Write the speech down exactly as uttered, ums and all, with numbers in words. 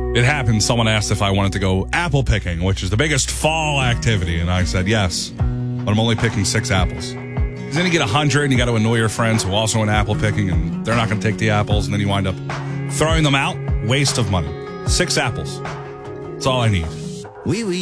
It happened. Someone asked if I wanted to go apple picking, which is the biggest fall activity. And I said yes, but I'm only picking six apples. Because then you get a hundred and you got to annoy your friends who also went apple picking and they're not going to take the apples. And then you wind up throwing them out. Waste of money. Six apples. That's all I need. Wee wee.